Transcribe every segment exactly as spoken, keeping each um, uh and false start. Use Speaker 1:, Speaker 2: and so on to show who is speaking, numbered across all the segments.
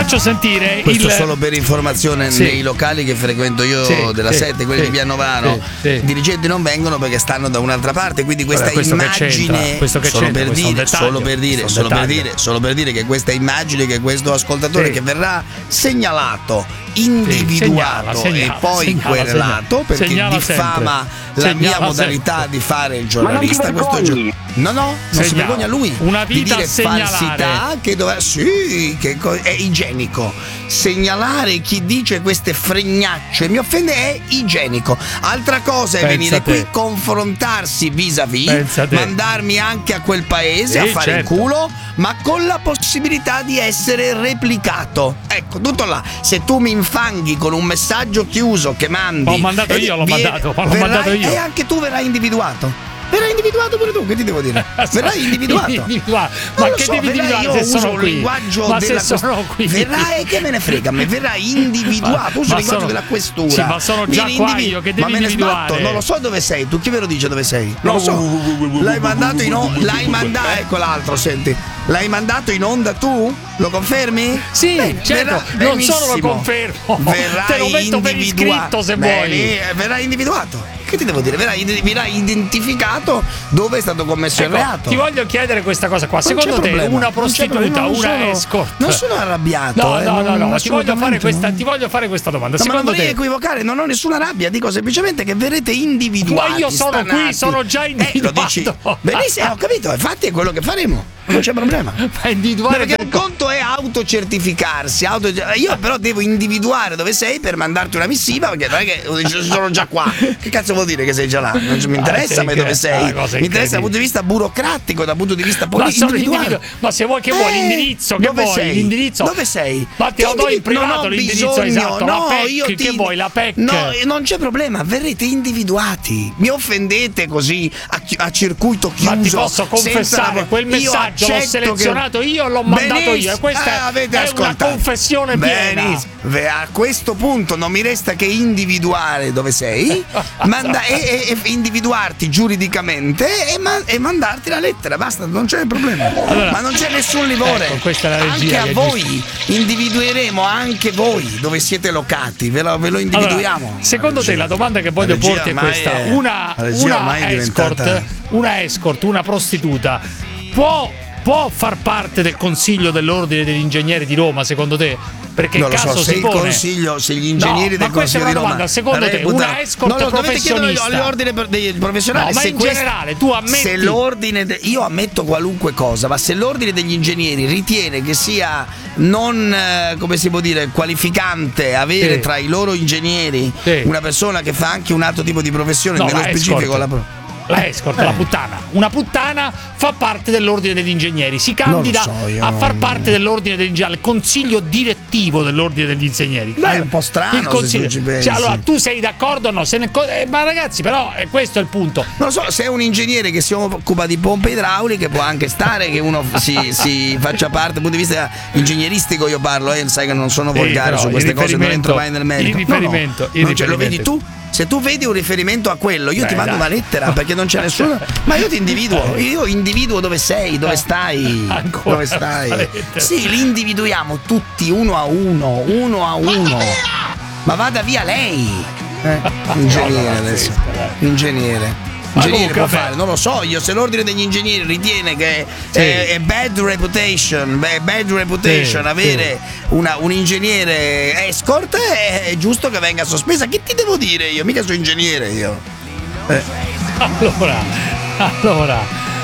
Speaker 1: faccio sentire
Speaker 2: questo
Speaker 1: il...
Speaker 2: solo per informazione,
Speaker 1: sì.
Speaker 2: nei locali che frequento io
Speaker 1: sì,
Speaker 2: della
Speaker 1: sì,
Speaker 2: sette, quelli
Speaker 1: sì,
Speaker 2: di Via Novano,
Speaker 1: sì, sì.
Speaker 2: i dirigenti non vengono perché stanno da un'altra parte, quindi questa
Speaker 1: Vabbè, questo
Speaker 2: immagine
Speaker 1: che questo che
Speaker 2: solo,
Speaker 1: c'entra,
Speaker 2: per
Speaker 1: questo è un
Speaker 2: dire,
Speaker 1: dettaglio,
Speaker 2: solo per dire
Speaker 1: questo è
Speaker 2: solo
Speaker 1: un
Speaker 2: per
Speaker 1: dettaglio.
Speaker 2: dire solo per dire che questa immagine, che questo ascoltatore
Speaker 1: Sì.
Speaker 2: che verrà segnalato, individuato
Speaker 1: Sì, segnala,
Speaker 2: e poi
Speaker 1: segnala,
Speaker 2: querelato
Speaker 1: segnala,
Speaker 2: perché
Speaker 1: segnala
Speaker 2: diffama
Speaker 1: sempre.
Speaker 2: la
Speaker 1: Segnala
Speaker 2: mia modalità
Speaker 1: sempre.
Speaker 2: di fare il
Speaker 3: Ma
Speaker 2: giornalista.
Speaker 3: non ti
Speaker 2: Questo
Speaker 3: vergogni?
Speaker 2: gio- no no non si
Speaker 1: Segnala.
Speaker 2: vergogna lui
Speaker 1: Una
Speaker 2: di
Speaker 1: vita a
Speaker 2: dire
Speaker 1: segnalare.
Speaker 2: falsità che dove, sì, che co- è igienico. Segnalare chi dice queste fregnacce mi offende, è igienico. Altra cosa è
Speaker 1: Pensa
Speaker 2: venire
Speaker 1: a te.
Speaker 2: qui, confrontarsi vis-à-vis,
Speaker 1: Pensa a te.
Speaker 2: mandarmi anche a quel paese
Speaker 1: Sì,
Speaker 2: a fare
Speaker 1: certo.
Speaker 2: il culo, ma con la possibilità di essere replicato. Ecco, tutto là. Se tu mi infanghi con un messaggio chiuso che mandi,
Speaker 1: L'ho mandato
Speaker 2: e
Speaker 1: io, l'ho
Speaker 2: viene-
Speaker 1: mandato, l'ho
Speaker 2: verrai-
Speaker 1: mandato io.
Speaker 2: E anche tu verrai individuato. Verrai individuato pure tu, che ti devo dire? Verrai individuato.
Speaker 1: Individuato.
Speaker 2: Non
Speaker 1: Ma
Speaker 2: lo
Speaker 1: che
Speaker 2: so,
Speaker 1: devi
Speaker 2: verrai-
Speaker 1: individuare
Speaker 2: io
Speaker 1: se
Speaker 2: uso
Speaker 1: sono
Speaker 2: un
Speaker 1: qui?
Speaker 2: linguaggio
Speaker 1: Ma
Speaker 2: della
Speaker 1: se sono qui?
Speaker 2: Verrai, che me ne frega, me verrai individuato. Uso
Speaker 1: Ma
Speaker 2: il linguaggio
Speaker 1: sono-
Speaker 2: della questura.
Speaker 1: Sì, ma sono già
Speaker 2: Vieni
Speaker 1: qua
Speaker 2: individu-
Speaker 1: io, che
Speaker 2: ma
Speaker 1: devi
Speaker 2: me ne
Speaker 1: individuare.
Speaker 2: sbatto, non lo so dove sei. Tu chi ve lo dice dove sei? Non lo so. L'hai mandato in onda. L'hai mandato. Ecco l'altro, senti. L'hai mandato in onda tu? Lo confermi?
Speaker 1: Sì,
Speaker 2: Beh,
Speaker 1: certo,
Speaker 2: verrà-
Speaker 1: non solo lo
Speaker 2: benissimo.
Speaker 1: confermo,
Speaker 2: Verrai
Speaker 1: te lo metto per
Speaker 2: individua-
Speaker 1: iscritto se
Speaker 2: Bene,
Speaker 1: vuoi.
Speaker 2: eh, verrai individuato. Che ti devo dire? Verrai, verrai identificato dove è stato commesso il
Speaker 1: Ecco,
Speaker 2: reato.
Speaker 1: ti voglio chiedere questa cosa qua.
Speaker 2: Non
Speaker 1: Secondo
Speaker 2: c'è
Speaker 1: te
Speaker 2: problema,
Speaker 1: una
Speaker 2: non c'è
Speaker 1: prostituta,
Speaker 2: problema, non
Speaker 1: una
Speaker 2: sono-
Speaker 1: escort?
Speaker 2: Non sono arrabbiato.
Speaker 1: No,
Speaker 2: eh,
Speaker 1: no, no,
Speaker 2: non-
Speaker 1: no, ti voglio fare
Speaker 2: assolutamente
Speaker 1: questa,
Speaker 2: no.
Speaker 1: ti voglio fare questa domanda.
Speaker 2: No, ma non
Speaker 1: Secondo
Speaker 2: vorrei
Speaker 1: te
Speaker 2: equivocare, non ho nessuna rabbia, dico semplicemente che verrete individuati.
Speaker 1: Ma io sono
Speaker 2: stanati.
Speaker 1: qui, sono già
Speaker 2: Eh, lo
Speaker 1: individuato.
Speaker 2: dici? Benissimo, ho capito, infatti è quello che faremo. Non c'è problema.
Speaker 1: Ma individuare
Speaker 2: Perché
Speaker 1: per
Speaker 2: un conto è autocertificarsi, auto... io però devo individuare dove sei per mandarti una missiva, perché non è che sono già qua. Che cazzo vuol dire che sei già là? Non mi interessa
Speaker 1: Ah,
Speaker 2: ma
Speaker 1: sì,
Speaker 2: dove
Speaker 1: che-
Speaker 2: sei.
Speaker 1: ah,
Speaker 2: Mi
Speaker 1: cosa
Speaker 2: interessa dal
Speaker 1: incredibile.
Speaker 2: punto di vista burocratico, dal punto di vista
Speaker 1: Ma,
Speaker 2: politico.
Speaker 1: sono individu- ma se vuoi che vuoi
Speaker 2: Eh,
Speaker 1: l'indirizzo, che
Speaker 2: dove
Speaker 1: vuoi
Speaker 2: sei?
Speaker 1: l'indirizzo?
Speaker 2: Dove sei?
Speaker 1: Ma te lo
Speaker 2: Che
Speaker 1: do in
Speaker 2: indirizzo? Non
Speaker 1: privato
Speaker 2: ho
Speaker 1: l'indirizzo
Speaker 2: bisogno,
Speaker 1: esatto, la
Speaker 2: no,
Speaker 1: P E C,
Speaker 2: io ti-
Speaker 1: che vuoi, la P E C?
Speaker 2: No, non c'è problema, verrete individuati. Mi offendete così a, chi- a circuito chiuso.
Speaker 1: Ma ti posso
Speaker 2: senza
Speaker 1: confessare,
Speaker 2: la-
Speaker 1: quel
Speaker 2: Io
Speaker 1: messaggio l'ho
Speaker 2: accetto
Speaker 1: selezionato
Speaker 2: che-
Speaker 1: io e l'ho mandato io. E
Speaker 2: Benissimo.
Speaker 1: questa
Speaker 2: Ah, avete
Speaker 1: è una
Speaker 2: ascoltato.
Speaker 1: confessione piena.
Speaker 2: Benissimo. Beh, a questo punto non mi resta che individuare dove sei, manda- e, e- e individuarti giuridicamente e, ma- e mandarti la lettera. Basta, non c'è problema.
Speaker 1: Allora,
Speaker 2: Ma non c'è nessun livore.
Speaker 1: ecco, questa è la
Speaker 2: Anche
Speaker 1: regia
Speaker 2: a
Speaker 1: che
Speaker 2: voi individueremo anche voi dove siete locati. Ve lo, ve lo individuiamo.
Speaker 1: Allora, secondo te
Speaker 2: regia.
Speaker 1: la domanda che voglio
Speaker 2: La regia
Speaker 1: porti è
Speaker 2: ormai
Speaker 1: questa:
Speaker 2: è-
Speaker 1: una,
Speaker 2: la regia
Speaker 1: una
Speaker 2: ormai è
Speaker 1: escort,
Speaker 2: diventata-
Speaker 1: una escort, una prostituta può, può far parte del consiglio dell'ordine degli ingegneri di Roma, secondo te? Perché
Speaker 2: Non
Speaker 1: il
Speaker 2: lo
Speaker 1: caso
Speaker 2: so, se
Speaker 1: si
Speaker 2: il
Speaker 1: pone.
Speaker 2: consiglio, se gli ingegneri
Speaker 1: No,
Speaker 2: del
Speaker 1: ma questa è
Speaker 2: Consiglio
Speaker 1: una
Speaker 2: di Roma
Speaker 1: domanda, secondo te
Speaker 2: reputano-
Speaker 1: una escort
Speaker 2: no, no, dovete chiederlo
Speaker 1: professionista
Speaker 2: all'ordine per- dei professionali.
Speaker 1: No, ma
Speaker 2: se
Speaker 1: in
Speaker 2: quest-
Speaker 1: generale, tu ammetti-
Speaker 2: Se l'ordine de- io ammetto qualunque cosa, ma se l'ordine degli ingegneri ritiene che sia non eh, come si può dire qualificante avere
Speaker 1: Sì.
Speaker 2: tra i loro ingegneri
Speaker 1: Sì.
Speaker 2: una persona che fa anche un altro tipo di professione,
Speaker 1: No,
Speaker 2: nello
Speaker 1: la
Speaker 2: specifico
Speaker 1: escort.
Speaker 2: la pro-
Speaker 1: La escort,
Speaker 2: Eh.
Speaker 1: la puttana. Una puttana fa parte dell'ordine degli ingegneri. Si candida
Speaker 2: Non lo so, io
Speaker 1: a far
Speaker 2: non-
Speaker 1: parte dell'ordine degli ingegneri, al consiglio direttivo dell'ordine degli ingegneri.
Speaker 2: Beh, è un po' strano
Speaker 1: Il
Speaker 2: se
Speaker 1: consiglio-
Speaker 2: tu ci pensi.
Speaker 1: Cioè, allora, tu sei d'accordo o no? Se ne co- eh, ma ragazzi, però eh, questo è il punto.
Speaker 2: Non lo so, se è un ingegnere che si occupa di pompe idrauliche può anche stare che uno si, si faccia parte dal punto di vista ingegneristico, io parlo, eh, sai che non sono
Speaker 1: Sì,
Speaker 2: volgare
Speaker 1: però
Speaker 2: su
Speaker 1: il
Speaker 2: queste cose, non
Speaker 1: riferimento-
Speaker 2: entro mai nel merito.
Speaker 1: il
Speaker 2: No, no,
Speaker 1: riferimento, il
Speaker 2: non c'è- lo vedi
Speaker 1: riferimento.
Speaker 2: tu? Se tu vedi un riferimento a quello, io
Speaker 1: Beh,
Speaker 2: ti mando
Speaker 1: dai.
Speaker 2: una lettera perché non c'è nessuno. Ma io ti individuo, io individuo dove sei, dove stai.
Speaker 1: Ancora
Speaker 2: Dove stai?
Speaker 1: la lettera.
Speaker 2: Sì, li individuiamo tutti uno a uno, uno a uno. Ma vada via lei. Eh, ingegnere adesso. Ingegnere.
Speaker 1: Ma
Speaker 2: Ingegnere
Speaker 1: comunque,
Speaker 2: può
Speaker 1: vabbè.
Speaker 2: fare, non lo so io, se l'ordine degli ingegneri ritiene che
Speaker 1: Sì.
Speaker 2: è, è bad reputation, beh, bad reputation
Speaker 1: Sì,
Speaker 2: avere una- un ingegnere escort, è, è giusto che venga sospesa. Che ti devo dire io? Mica sono ingegnere io. Eh.
Speaker 1: Allora, allora,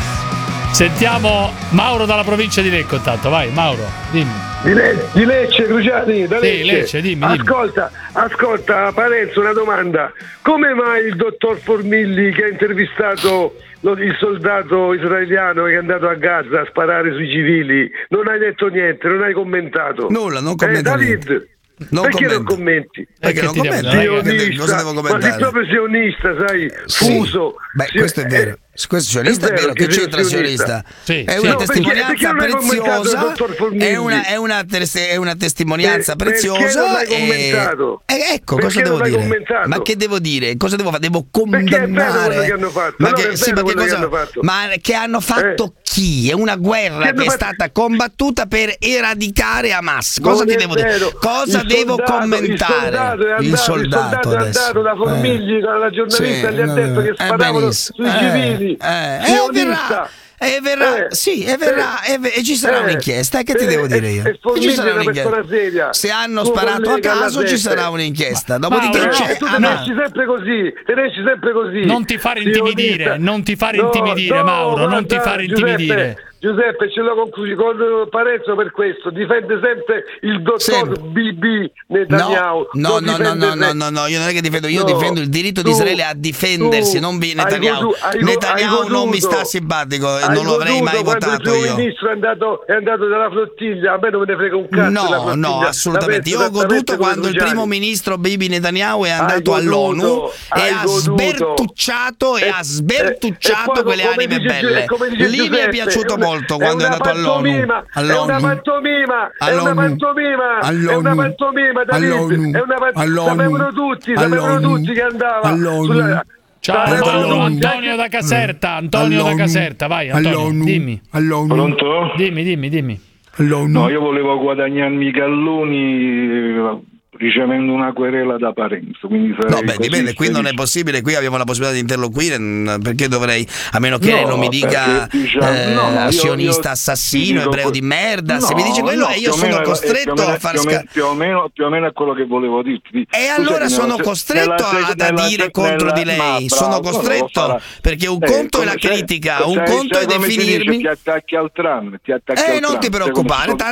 Speaker 1: sentiamo Mauro dalla provincia di Lecco. Intanto, vai, Mauro, dimmi.
Speaker 3: Di, Le- di Lecce, Cruciani, da
Speaker 1: Sì,
Speaker 3: Lecce.
Speaker 1: Lecce, dimmi, dimmi.
Speaker 3: Ascolta, ascolta, Parenzo, una domanda. Come mai il dottor Formilli, che ha intervistato lo- il soldato israeliano che è andato a Gaza a sparare sui civili, non hai detto niente, non hai commentato?
Speaker 2: Nulla, non
Speaker 3: Eh,
Speaker 2: commento
Speaker 3: David,
Speaker 2: niente. Non
Speaker 3: perché
Speaker 2: commento.
Speaker 3: non commenti?
Speaker 2: Perché
Speaker 1: Che
Speaker 2: non
Speaker 1: ti devo
Speaker 2: commento?
Speaker 1: dire?
Speaker 2: Perché
Speaker 3: Sionista,
Speaker 2: cosa devo
Speaker 3: ma sei
Speaker 2: commentare?
Speaker 3: proprio sionista, sai,
Speaker 2: Sì.
Speaker 3: fuso.
Speaker 2: Beh,
Speaker 3: Sì,
Speaker 2: questo è vero.
Speaker 3: eh,
Speaker 2: Questo sionista è vero, che c'entra sionista?
Speaker 1: Sì,
Speaker 2: è
Speaker 1: sì.
Speaker 2: una
Speaker 3: No, perché-
Speaker 2: testimonianza
Speaker 3: perché non hai commentato il
Speaker 2: preziosa.
Speaker 3: dottor Formigli?
Speaker 2: È una, è una, tes- è una testimonianza
Speaker 3: Per- perché
Speaker 2: preziosa.
Speaker 3: non l'hai
Speaker 2: e-
Speaker 3: commentato?
Speaker 2: e ecco,
Speaker 3: Perché
Speaker 2: cosa
Speaker 3: non
Speaker 2: devo
Speaker 3: l'hai
Speaker 2: dire?
Speaker 3: commentato?
Speaker 2: Ma che devo dire? Cosa devo fare? Devo
Speaker 3: Perché è vero
Speaker 2: condannare.
Speaker 3: quello che hanno fatto.
Speaker 2: Ma
Speaker 3: No,
Speaker 2: che,
Speaker 3: è
Speaker 2: sì,
Speaker 3: vero
Speaker 2: ma che
Speaker 3: quello che
Speaker 2: cosa?
Speaker 3: hanno fatto.
Speaker 2: Ma che hanno fatto
Speaker 3: Eh.
Speaker 2: chi? È una guerra
Speaker 3: Che
Speaker 2: che,
Speaker 3: hanno
Speaker 2: è
Speaker 3: fatto-
Speaker 2: stata combattuta per eradicare Hamas. Cosa
Speaker 3: Non
Speaker 2: ti
Speaker 3: è
Speaker 2: devo
Speaker 3: vero.
Speaker 2: dire? Cosa
Speaker 3: Il
Speaker 2: devo
Speaker 3: soldato-
Speaker 2: commentare?
Speaker 3: Il soldato è andato, il soldato è
Speaker 2: adesso.
Speaker 3: andato da Formigli, dalla giornalista,
Speaker 2: Sì,
Speaker 3: gli ha detto che
Speaker 2: eh,
Speaker 3: sparavano
Speaker 2: benissimo.
Speaker 3: sui
Speaker 2: Eh,
Speaker 3: civili.
Speaker 2: eh, e
Speaker 3: Sionista.
Speaker 2: verrà, e verrà,
Speaker 3: Eh,
Speaker 2: sì, e verrà, e, ve- e ci sarà
Speaker 3: eh,
Speaker 2: un'inchiesta. E che ti
Speaker 3: eh,
Speaker 2: devo dire
Speaker 3: e-
Speaker 2: io?
Speaker 3: e
Speaker 2: E
Speaker 3: Formigli
Speaker 2: ci sarà
Speaker 3: è una
Speaker 2: un'inchiesta.
Speaker 3: persona seria.
Speaker 2: Se hanno
Speaker 3: Tuo
Speaker 2: sparato a
Speaker 3: collega alla
Speaker 2: caso, ci
Speaker 3: sette.
Speaker 2: sarà un'inchiesta.
Speaker 1: Ma-
Speaker 2: Dopodiché
Speaker 1: Mauro,
Speaker 2: c'è.
Speaker 3: E tu
Speaker 1: Ah,
Speaker 3: te
Speaker 1: ma-
Speaker 3: ne esci sempre così, te ne esci sempre così.
Speaker 1: Non ti fare intimidire,
Speaker 3: Sionista.
Speaker 1: non ti fare
Speaker 3: No,
Speaker 1: intimidire,
Speaker 3: no,
Speaker 1: Mauro, non ti
Speaker 3: guarda,
Speaker 1: fare
Speaker 3: Giuseppe,
Speaker 1: intimidire.
Speaker 3: Giuseppe, ce l'ho con, con Parenzo per questo, difende sempre il dottor
Speaker 2: Sempre.
Speaker 3: B B Netanyahu.
Speaker 2: No, no,
Speaker 3: lo
Speaker 2: no, no,
Speaker 3: difende
Speaker 2: no, no,
Speaker 3: sempre.
Speaker 2: no, no, io non è che difendo, io
Speaker 3: No,
Speaker 2: difendo il diritto di
Speaker 3: tu-
Speaker 2: Israele a difendersi,
Speaker 3: tu
Speaker 2: non bi-
Speaker 3: hai
Speaker 2: Netanyahu.
Speaker 3: godu- hai go-
Speaker 2: Netanyahu
Speaker 3: hai
Speaker 2: non mi
Speaker 3: goduto-
Speaker 2: sta simpatico, e
Speaker 3: hai
Speaker 2: non lo avrei
Speaker 3: goduto
Speaker 2: mai
Speaker 3: quando
Speaker 2: votato
Speaker 3: il primo
Speaker 2: io.
Speaker 3: ministro è andato, è andato dalla flottiglia, a me non me ne frega un cazzo della
Speaker 2: No,
Speaker 3: flottiglia.
Speaker 2: no,
Speaker 3: La
Speaker 2: assolutamente.
Speaker 3: penso
Speaker 2: Io ho
Speaker 3: esattamente
Speaker 2: goduto
Speaker 3: come
Speaker 2: quando il
Speaker 3: Luciani.
Speaker 2: primo ministro Bibi Netanyahu è
Speaker 3: Hai
Speaker 2: andato
Speaker 3: goduto,
Speaker 2: all'ONU e
Speaker 3: hai
Speaker 2: ha
Speaker 3: goduto.
Speaker 2: sbertucciato e,
Speaker 3: E-
Speaker 2: ha
Speaker 3: e-
Speaker 2: sbertucciato
Speaker 3: e poi,
Speaker 2: quelle
Speaker 3: come
Speaker 2: anime
Speaker 3: dice Gi-
Speaker 2: belle.
Speaker 3: come dice
Speaker 2: Lì mi è
Speaker 3: Giuseppe,
Speaker 2: piaciuto
Speaker 3: è una-
Speaker 2: molto quando è,
Speaker 3: una
Speaker 2: andato all'ONU.
Speaker 3: pantomima, È una
Speaker 2: all'ONU.
Speaker 3: pantomima, è
Speaker 2: all'ONU.
Speaker 3: una pantomima, è
Speaker 2: all'ONU.
Speaker 3: una pantomima, David,
Speaker 2: all'ONU.
Speaker 3: è una pan-
Speaker 2: all'ONU.
Speaker 3: sapevano tutti, sapevano
Speaker 2: all'ONU.
Speaker 3: tutti che andava
Speaker 2: all'ONU.
Speaker 3: sulla-
Speaker 1: Ciao
Speaker 3: Dai,
Speaker 1: Mauro,
Speaker 2: all'ONU.
Speaker 1: Antonio da Caserta, Antonio da
Speaker 2: All'ONU.
Speaker 1: Caserta, vai Antonio,
Speaker 2: all'ONU.
Speaker 1: dimmi,
Speaker 2: all'ONU.
Speaker 4: Pronto?
Speaker 1: dimmi, dimmi, dimmi.
Speaker 2: all'ONU.
Speaker 4: No, io volevo guadagnarmi i galloni eh, ricevendo una querela da Parenzo. Quindi sarei
Speaker 2: No, beh,
Speaker 4: così
Speaker 2: dipende, qui non è
Speaker 4: felice.
Speaker 2: possibile, qui abbiamo la possibilità di interloquire, mh, perché dovrei, a meno che
Speaker 4: No,
Speaker 2: lei non mi dica
Speaker 4: perché, diciamo,
Speaker 2: eh,
Speaker 4: no, no, io-
Speaker 2: sionista
Speaker 4: io
Speaker 2: assassino,
Speaker 4: ti dico
Speaker 2: ebreo
Speaker 4: que-
Speaker 2: di merda, se
Speaker 4: No,
Speaker 2: mi dice quello
Speaker 4: no,
Speaker 2: e io
Speaker 4: più o
Speaker 2: sono
Speaker 4: meno-
Speaker 2: costretto
Speaker 4: più o meno-
Speaker 2: a far
Speaker 4: più o meno-
Speaker 2: sca-
Speaker 4: più o meno più o meno è quello che volevo dirti.
Speaker 2: E allora
Speaker 4: Scusami,
Speaker 2: sono
Speaker 4: nella-
Speaker 2: costretto
Speaker 4: nella-
Speaker 2: ad
Speaker 4: nella-
Speaker 2: adire
Speaker 4: nella-
Speaker 2: contro di
Speaker 4: ma
Speaker 2: lei,
Speaker 4: bravo,
Speaker 2: sono
Speaker 4: lo
Speaker 2: costretto,
Speaker 4: farà.
Speaker 2: perché un
Speaker 4: Eh,
Speaker 2: conto è
Speaker 4: come
Speaker 2: la
Speaker 4: sai-
Speaker 2: critica, un
Speaker 4: sai-
Speaker 2: conto
Speaker 4: sai
Speaker 2: è
Speaker 4: come si dice,
Speaker 2: definirmi.
Speaker 4: ti attacchi al tram, ti attacchi
Speaker 2: Eh,
Speaker 4: al
Speaker 2: non
Speaker 4: tram,
Speaker 2: ti
Speaker 4: sai come
Speaker 2: preoccupare,
Speaker 4: sto-